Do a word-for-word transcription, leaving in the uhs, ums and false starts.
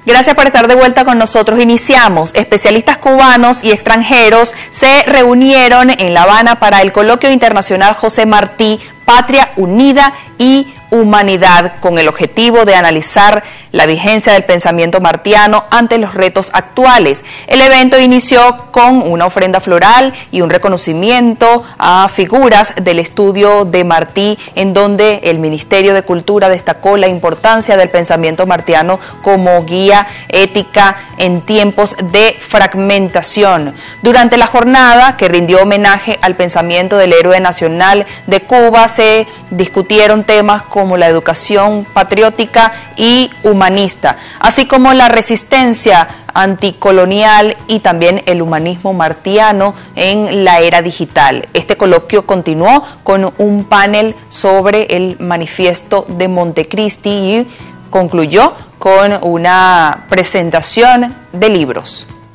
Gracias por estar de vuelta con nosotros. Iniciamos. Especialistas cubanos y extranjeros se reunieron en La Habana para el Coloquio Internacional José Martí, Patria Unida y Humanidad, con el objetivo de analizar la vigencia del pensamiento martiano ante los retos actuales. El evento inició con una ofrenda floral y un reconocimiento a figuras del estudio de Martí, en donde el Ministerio de Cultura destacó la importancia del pensamiento martiano como guía ética en tiempos de fragmentación. Durante la jornada, que rindió homenaje al pensamiento del héroe nacional de Cuba, se discutieron temas como la educación patriótica y humanista, así como la resistencia anticolonial y también el humanismo martiano en la era digital. Este coloquio continuó con un panel sobre el manifiesto de Montecristi y concluyó con una presentación de libros.